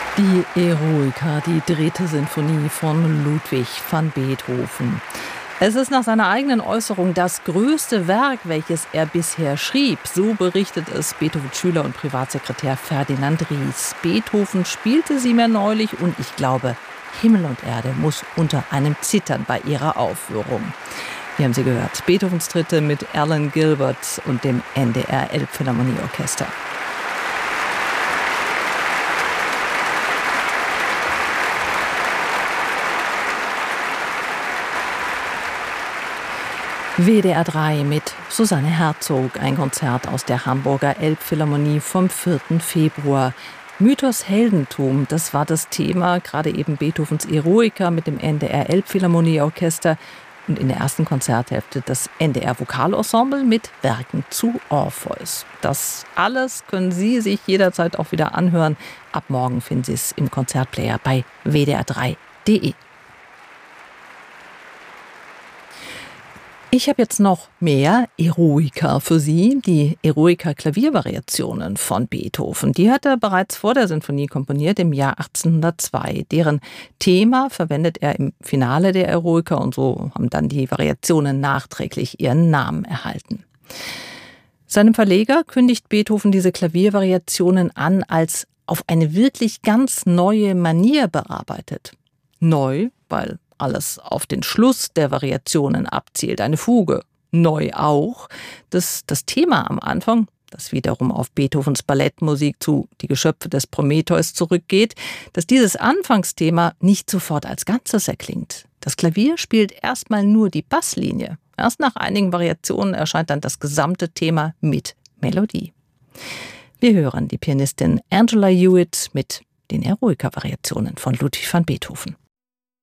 Die Eroica, die dritte Sinfonie von Ludwig van Beethoven. Es ist nach seiner eigenen Äußerung das größte Werk, welches er bisher schrieb. So berichtet es Beethovens Schüler und Privatsekretär Ferdinand Ries. Beethoven spielte sie mir neulich und ich glaube, Himmel und Erde muss unter einem zittern bei ihrer Aufführung. Wir haben sie gehört. Beethovens Dritte mit Alan Gilbert und dem NDR Elbphilharmonieorchester. WDR 3 mit Susanne Herzog, ein Konzert aus der Hamburger Elbphilharmonie vom 4. Februar. Mythos Heldentum, das war das Thema, gerade eben Beethovens Eroica mit dem NDR Elbphilharmonieorchester und in der ersten Konzerthälfte das NDR Vokalensemble mit Werken zu Orpheus. Das alles können Sie sich jederzeit auch wieder anhören. Ab morgen finden Sie es im Konzertplayer bei wdr3.de. Ich habe jetzt noch mehr Eroica für Sie, die Eroica-Klaviervariationen von Beethoven. Die hat er bereits vor der Sinfonie komponiert, im Jahr 1802. Deren Thema verwendet er im Finale der Eroica und so haben dann die Variationen nachträglich ihren Namen erhalten. Seinem Verleger kündigt Beethoven diese Klaviervariationen an als auf eine wirklich ganz neue Manier bearbeitet. Neu, weil alles auf den Schluss der Variationen abzielt, eine Fuge. Neu auch, dass das Thema am Anfang, das wiederum auf Beethovens Ballettmusik zu Die Geschöpfe des Prometheus zurückgeht, dass dieses Anfangsthema nicht sofort als Ganzes erklingt. Das Klavier spielt erstmal nur die Basslinie. Erst nach einigen Variationen erscheint dann das gesamte Thema mit Melodie. Wir hören die Pianistin Angela Hewitt mit den Eroica-Variationen von Ludwig van Beethoven.